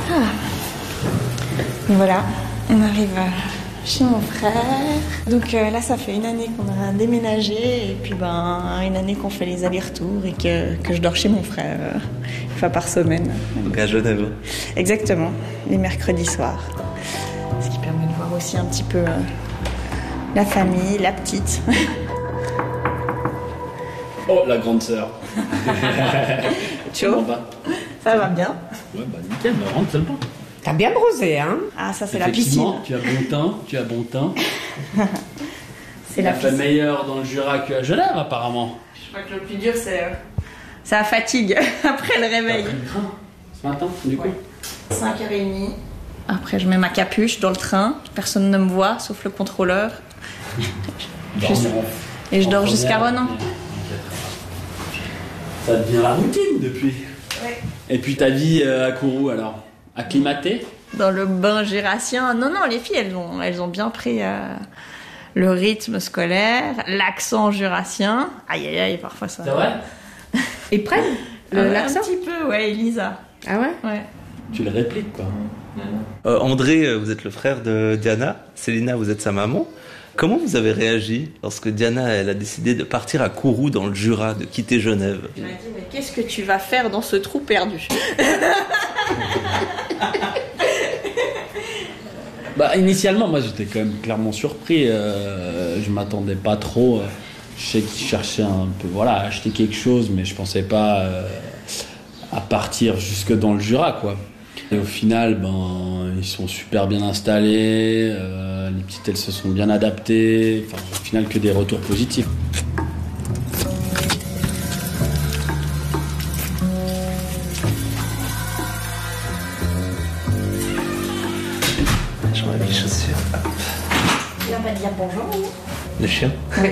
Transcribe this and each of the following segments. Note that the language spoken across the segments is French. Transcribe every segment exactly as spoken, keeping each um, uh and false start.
Ah. Et voilà, on arrive chez mon frère. Donc euh, là, ça fait une année qu'on a déménagé et puis ben une année qu'on fait les allers-retours et que, que je dors chez mon frère euh, une fois par semaine. Donc à Genève. Exactement, les mercredis soirs. Ce qui permet de voir aussi un petit peu euh, la famille, la petite. Oh, la grande sœur. Ciao. Comment va? Ça va bien? Ouais, bah nickel, bah rentre seulement. T'as bien brosé, hein? Ah, ça c'est la piscine. Tu as bon teint, tu as bon teint. C'est la Il a fait piscine. meilleur dans le Jura qu'à Genève, apparemment. Je crois que le plus dur, c'est euh, c'est la fatigue après le réveil. T'as pris le train ce matin, du coup? cinq heures trente. Après, je mets ma capuche dans le train. Personne ne me voit, sauf le contrôleur. Juste- Et je dors jusqu'à Renan. Ça devient la routine depuis. Ouais. Et puis ta vie euh, à Kourou, alors? Acclimatée? Dans le bain jurassien. Non, non, les filles, elles ont, elles ont bien pris euh, le rythme scolaire, l'accent jurassien. Aïe, aïe, aïe, parfois ça. C'est vrai? Ils prennent le- Ah ouais, l'accent? un petit peu, ouais, Elisa. Ah ouais? Ouais. Tu le répliques, quoi. Euh, André, euh, vous êtes le frère de Diana. Célina, vous êtes sa maman. Comment vous avez réagi lorsque Diana elle a décidé de partir à Kourou dans le Jura, de quitter Genève? Je m'ai dit, mais qu'est-ce que tu vas faire dans ce trou perdu? Bah, initialement, moi, j'étais quand même clairement surpris. Euh, je m'attendais pas trop. Je sais qu'ils cherchaient un peu, voilà, à acheter quelque chose, mais je pensais pas euh, à partir jusque dans le Jura, quoi. Et au final, ben, ils sont super bien installés. Euh, les petites, elles se sont bien adaptées. Enfin, au final, que des retours positifs. Je remets les chaussures. Hop. Et on va dire bonjour. Le chien. Oui.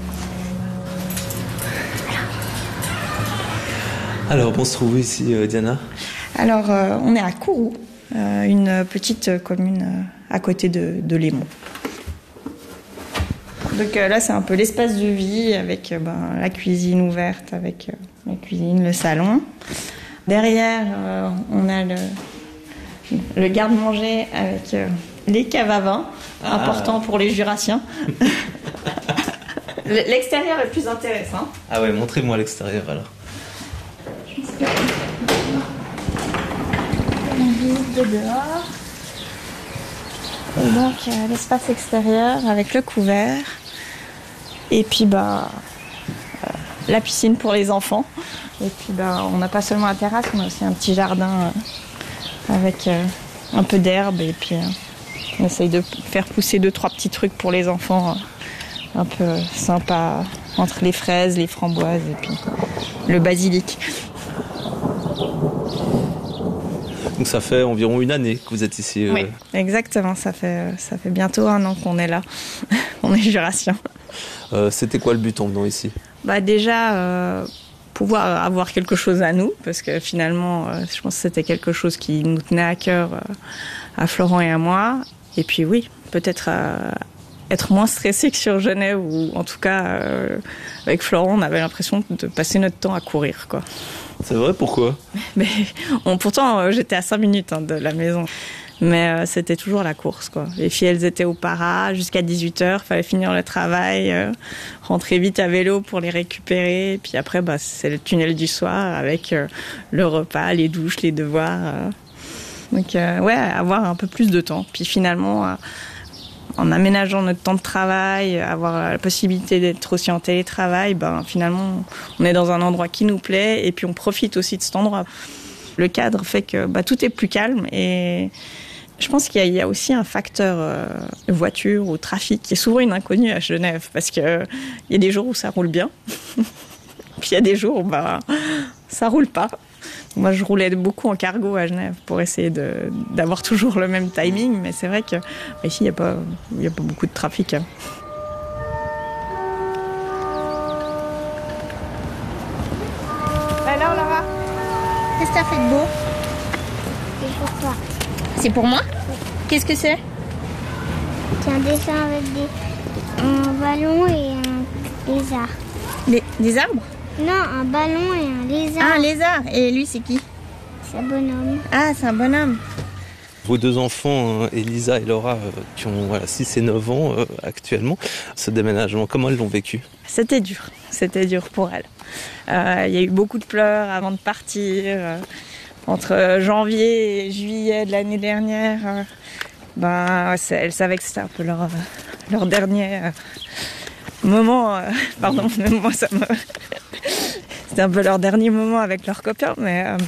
Alors, on se trouve où ici, euh, Diana? Alors, euh, on est à Kourou, euh, une petite commune euh, à côté de, de Lémont. Donc euh, là, c'est un peu l'espace de vie avec euh, ben, la cuisine ouverte, avec euh, la cuisine, le salon. Derrière, euh, on a le, le garde-manger avec euh, les caves à vin, Ah. important pour les Jurassiens. L'extérieur est plus intéressant. Ah ouais, montrez-moi l'extérieur alors. On visite de dehors. Et donc euh, l'espace extérieur avec le couvert. Et puis bah euh, la piscine pour les enfants. Et puis bah on n'a pas seulement la terrasse, on a aussi un petit jardin euh, avec euh, un peu d'herbe. Et puis euh, on essaye de faire pousser deux trois petits trucs pour les enfants, euh, un peu sympa, entre les fraises, les framboises et puis le basilic. Donc ça fait environ une année que vous êtes ici. euh. Oui, exactement. Ça fait, ça fait bientôt un an qu'on est là. On est jurassien. Euh, C'était quoi le but en venant ici? Bah déjà, euh, pouvoir avoir quelque chose à nous, parce que finalement, euh, je pense que c'était quelque chose qui nous tenait à cœur, euh, à Florent et à moi. Et puis oui, peut-être euh, être moins stressé que sur Genève, ou en tout cas, euh, avec Florent, on avait l'impression de passer notre temps à courir, quoi. C'est vrai, pourquoi? Mais on, pourtant, euh, j'étais à cinq minutes hein, de la maison. Mais euh, c'était toujours la course, quoi. Les filles, elles étaient au para jusqu'à dix-huit heures. Fallait finir le travail, euh, rentrer vite à vélo pour les récupérer. Et puis après, bah, c'est le tunnel du soir avec euh, le repas, les douches, les devoirs. Euh. Donc, euh, ouais, avoir un peu plus de temps. Puis finalement, euh, en aménageant notre temps de travail, avoir la possibilité d'être aussi en télétravail, ben, finalement, on est dans un endroit qui nous plaît et puis on profite aussi de cet endroit. Le cadre fait que bah, tout est plus calme et je pense qu'il y a, il y a aussi un facteur euh, voiture ou trafic qui est souvent une inconnue à Genève parce qu'il euh, y a des jours où ça roule bien, puis il y a des jours où bah, ça roule pas. Moi, je roulais beaucoup en cargo à Genève pour essayer de, d'avoir toujours le même timing, mais c'est vrai que bah, ici, il n'y a pas, il n'y a pas beaucoup de trafic. Hein. Alors, Lara, qu'est-ce que t'as fait de beau? C'est pour toi. C'est pour moi? Qu'est-ce que c'est? C'est un dessin avec des, un ballon et un lézard. Des, des arbres? Non, un ballon et un lézard. Ah, un lézard. Et lui, c'est qui? C'est un bonhomme. Ah, c'est un bonhomme. Vos deux enfants, hein, Elisa et Laura, euh, qui ont voilà, six et neuf ans euh, actuellement, ce déménagement, comment elles l'ont vécu? C'était dur, c'était dur pour elles. Euh, il y a eu beaucoup de pleurs avant de partir. Euh, entre janvier et juillet de l'année dernière, euh, ben, elles savaient que c'était un peu leur, leur dernier euh, moment. Euh, pardon, même moi ça me... C'était un peu leur dernier moment avec leurs copains, mais... Euh,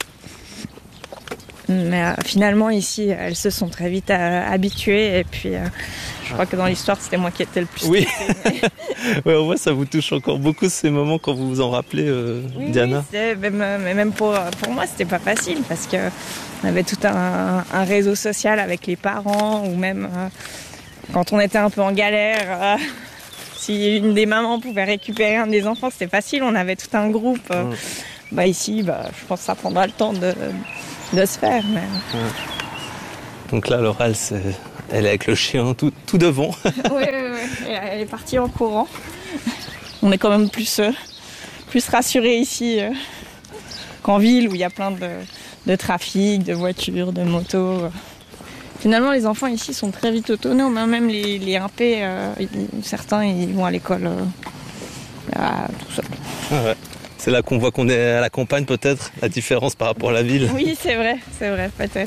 Mais euh, finalement, ici, elles se sont très vite euh, habituées. Et puis, euh, je crois que dans l'histoire, c'était moi qui étais le plus Oui. stressée, mais... Ouais, on voit, ça vous touche encore beaucoup ces moments quand vous vous en rappelez, euh, oui, Diana. Oui, même, mais même pour, pour moi, c'était pas facile parce que on avait tout un, un réseau social avec les parents ou même euh, quand on était un peu en galère. Euh, si une des mamans pouvait récupérer un des enfants, c'était facile. On avait tout un groupe. Euh, mmh. Bah ici, bah, je pense que ça prendra le temps de... de se faire. Mais... Ouais. Donc là, Laura, elle, elle est avec le chien tout, tout devant. Oui, oui, oui. Elle est partie en courant. On est quand même plus, euh, plus rassurés ici euh, qu'en ville où il y a plein de, de trafic, de voitures, de motos. Finalement, les enfants ici sont très vite autonomes. Hein. Même les, les un P, euh, ils, certains, ils vont à l'école euh, là, tout seuls. Ah ouais. C'est là qu'on voit qu'on est à la campagne peut-être, la différence par rapport à la ville. Oui, c'est vrai, c'est vrai, peut-être.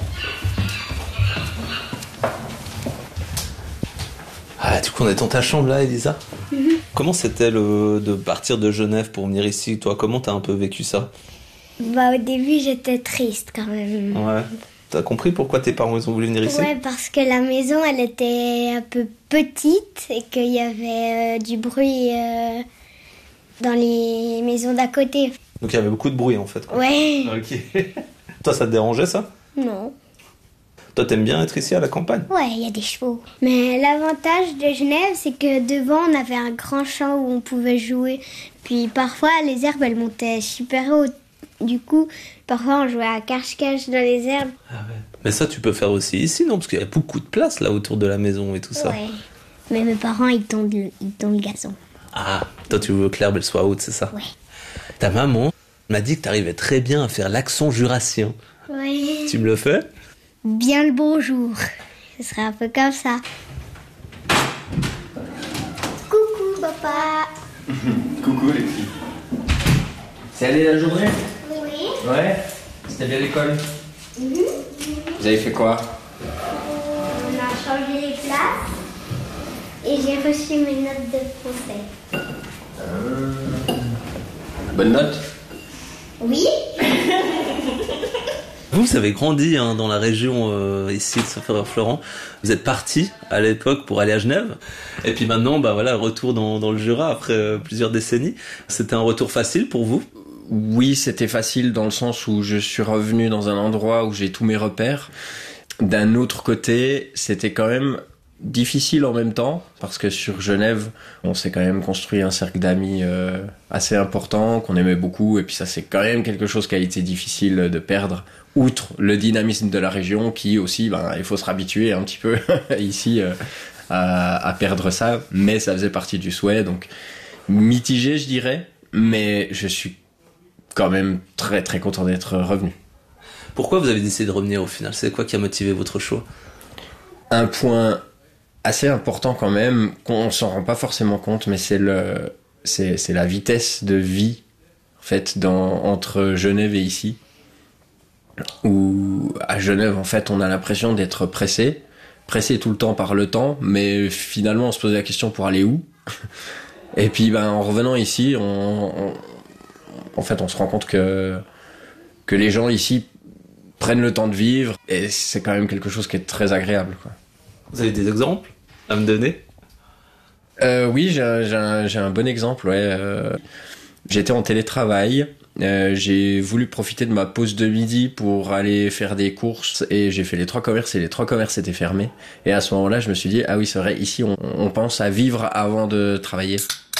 Ah, du coup, on est dans ta chambre là, Elisa. Mm-hmm. Comment c'était le, de partir de Genève pour venir ici? Toi, comment t'as un peu vécu ça? Bah, au début, j'étais triste quand même. Ouais. T'as compris pourquoi tes parents ils ont voulu venir ici? Ouais, parce que la maison, elle était un peu petite et qu'il y avait euh, du bruit... Euh... dans les maisons d'à côté. Donc il y avait beaucoup de bruit en fait, quoi. Ouais. Ok. Toi, ça te dérangeait ça? Non. Toi, t'aimes bien être ici à la campagne? Ouais, il y a des chevaux. Mais l'avantage de Genève, c'est que devant, on avait un grand champ où on pouvait jouer. Puis parfois, les herbes, elles montaient super haut. Du coup, parfois, on jouait à cache-cache dans les herbes. Ah ouais. Mais ça, tu peux faire aussi ici, non? Parce qu'il y a beaucoup de place là autour de la maison et tout ça. Ouais. Mais mes parents, ils tondent le, ils tondent le gazon. Ah, toi tu veux que l'herbe elle soit haute, c'est ça? Ouais. Ta maman m'a dit que t'arrivais très bien à faire l'accent jurassien. Ouais. Tu me le fais? Bien le bonjour. Ce serait un peu comme ça. Coucou papa. Coucou les filles. C'est allé la journée? Oui. Ouais. C'était bien l'école? Mm-hmm. Vous avez fait quoi? On a changé les places. Et j'ai reçu mes notes de français. Euh... Bonne note? Oui. Vous, vous avez grandi hein, dans la région euh, ici de Saint-Florent. Vous êtes parti à l'époque pour aller à Genève. Et puis maintenant, bah voilà, retour dans, dans le Jura après euh, plusieurs décennies. C'était un retour facile pour vous? Oui, c'était facile dans le sens où je suis revenu dans un endroit où j'ai tous mes repères. D'un autre côté, c'était quand même difficile en même temps, parce que sur Genève, on s'est quand même construit un cercle d'amis euh, assez important, qu'on aimait beaucoup, et puis ça c'est quand même quelque chose qui a été difficile de perdre, outre le dynamisme de la région, qui aussi, ben, il faut se réhabituer un petit peu ici euh, à, à perdre ça, mais ça faisait partie du souhait, donc mitigé je dirais, mais je suis quand même très très content d'être revenu. Pourquoi vous avez décidé de revenir au final? C'est quoi qui a motivé votre choix? Un point assez important quand même, qu'on s'en rend pas forcément compte, mais c'est le, c'est, c'est la vitesse de vie, en fait, dans, entre Genève et ici. Où, à Genève, en fait, on a l'impression d'être pressé, pressé tout le temps par le temps, mais finalement, on se pose la question pour aller où? Et puis, ben, en revenant ici, on, on, en fait, on se rend compte que, que les gens ici prennent le temps de vivre, et c'est quand même quelque chose qui est très agréable, quoi. Vous avez des exemples à me donner? euh, Oui, j'ai un, j'ai, un, j'ai un bon exemple. Ouais. Euh, j'étais en télétravail. Euh, j'ai voulu profiter de ma pause de midi pour aller faire des courses et j'ai fait les trois commerces et les trois commerces étaient fermés. Et à ce moment-là, je me suis dit, ah oui, c'est vrai, ici, on, on pense à vivre avant de travailler.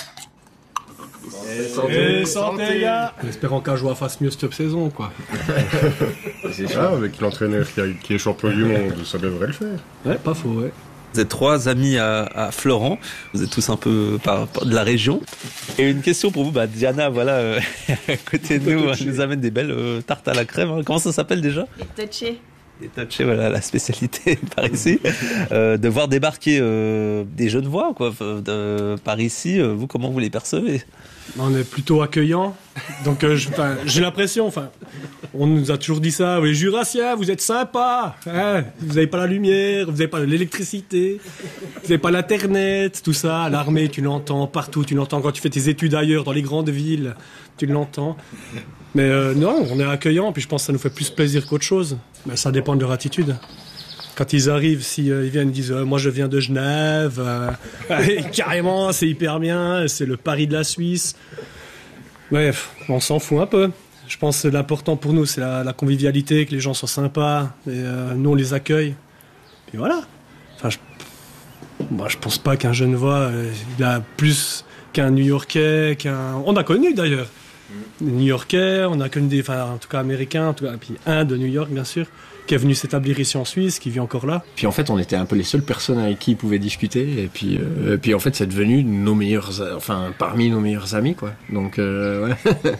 Et santé, et santé, gars. En espérant qu'Ajoie fasse mieux cette saison, quoi. C'est ça, avec l'entraîneur qui, a, qui est champion du monde, ça devrait le faire. Ouais, pas faux, ouais. Vous êtes trois amis à, à Florent, vous êtes tous un peu par, par de la région. Et une question pour vous, bah Diana, voilà, euh, à côté de nous, elle nous amène des belles euh, tartes à la crème. Hein. Comment ça s'appelle déjà? Les touchés. Et touché, voilà, la spécialité par ici, euh, de voir débarquer euh, des Genevois, quoi, de, par ici. Vous, comment vous les percevez ? On est plutôt accueillant. Donc, euh, je, j'ai l'impression, enfin, on nous a toujours dit ça. Les Jurassiens, vous êtes sympas. Hein, vous n'avez pas la lumière, vous n'avez pas l'électricité, vous n'avez pas l'internet, tout ça. L'armée, tu l'entends partout, tu l'entends quand tu fais tes études ailleurs, dans les grandes villes, tu l'entends. Mais euh, non, on est accueillant, puis je pense que ça nous fait plus plaisir qu'autre chose. Mais ça dépend de leur attitude. Quand ils arrivent, si euh, ils viennent, ils disent euh, moi je viens de Genève, euh, et carrément c'est hyper bien, c'est le Paris de la Suisse. Ouais, on s'en fout un peu. Je pense que l'important pour nous c'est la, la convivialité, que les gens soient sympas, et euh, nous on les accueille. Et voilà. Enfin, je, moi je pense pas qu'un Genevois euh, il a plus qu'un New-Yorkais, qu'un. On a connu d'ailleurs. Des New-Yorkais, on a connu des, enfin en tout cas américains, en tout cas, et puis un de New York bien sûr, qui est venu s'établir ici en Suisse, qui vit encore là. Puis en fait, on était un peu les seules personnes avec qui ils pouvaient discuter, et puis, euh, et puis en fait, c'est devenu nos meilleurs, enfin parmi nos meilleurs amis, quoi. Donc euh, ouais.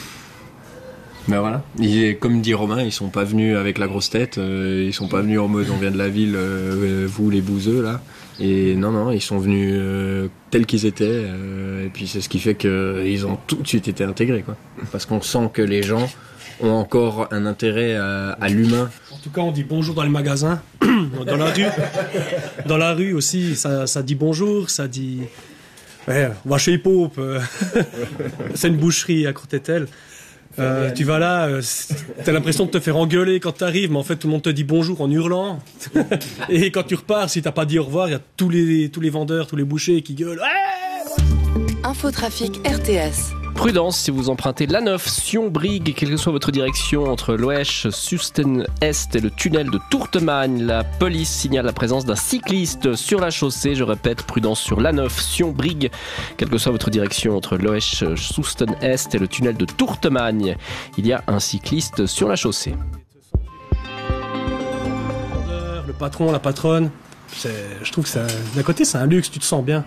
Ben voilà. Ils, comme dit Romain, ils sont pas venus avec la grosse tête, euh, ils sont pas venus en mode on vient de la ville, euh, vous les bouseux là. Et non, non, ils sont venus euh, tels qu'ils étaient, euh, et puis c'est ce qui fait qu'ils ont tout de suite été intégrés, quoi. Parce qu'on sent que les gens ont encore un intérêt à, à l'humain. En tout cas, on dit bonjour dans les magasins, dans la rue. Dans la rue aussi, ça, ça dit bonjour, ça dit... Ouais, on va chez les Popes, c'est une boucherie à Courtétel. Euh, tu vas là, euh, t'as l'impression de te faire engueuler quand t'arrives, mais en fait tout le monde te dit bonjour en hurlant. Et quand tu repars, si t'as pas dit au revoir, il y a tous les, tous les vendeurs, tous les bouchers qui gueulent. Ouais. Infotrafic R T S. Prudence si vous empruntez l'A neuf Sion-Brigue, quelle que soit votre direction entre Loèche, Susten-Est et le tunnel de Tourtemagne. La police signale la présence d'un cycliste sur la chaussée. Je répète, prudence sur l'A neuf Sion-Brigue, quelle que soit votre direction entre Loèche, Susten-Est et le tunnel de Tourtemagne. Il y a un cycliste sur la chaussée. Le patron, la patronne, c'est, je trouve que ça, d'un côté c'est un luxe, tu te sens bien.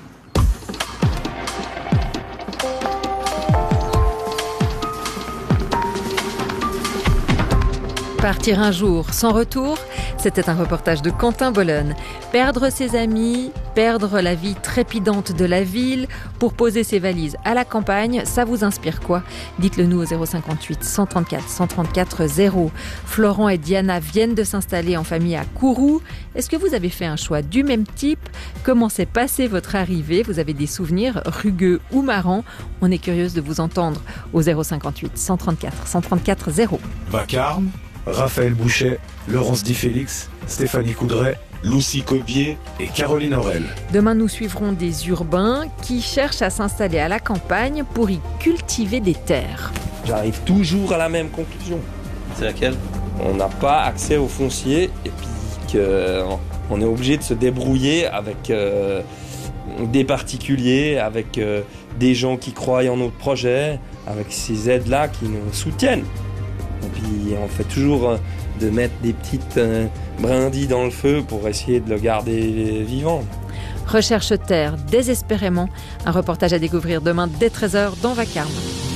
Partir un jour sans retour, c'était un reportage de Quentin Bolonne. Perdre ses amis, perdre la vie trépidante de la ville pour poser ses valises à la campagne, ça vous inspire quoi ? Dites-le nous au zéro cinquante-huit cent trente-quatre cent trente-quatre zéro. Florent et Diana viennent de s'installer en famille à Kourou. Est-ce que vous avez fait un choix du même type ? Comment s'est passée votre arrivée ? Vous avez des souvenirs rugueux ou marrants ? On est curieuse de vous entendre au zéro cinquante-huit cent trente-quatre cent trente-quatre zéro. Vacarme, Raphaël Bouchet, Laurence Di Félix, Stéphanie Coudray, Lucie Cobier et Caroline Aurel. Demain, nous suivrons des urbains qui cherchent à s'installer à la campagne pour y cultiver des terres. J'arrive toujours à la même conclusion. C'est laquelle ? On n'a pas accès au foncier et puis qu'on est obligé de se débrouiller avec euh, des particuliers, avec euh, des gens qui croient en notre projet, avec ces aides-là qui nous soutiennent. Et puis on fait toujours de mettre des petites euh, brindilles dans le feu pour essayer de le garder vivant. Recherche terre désespérément, un reportage à découvrir demain dès treize heures dans Vacarme.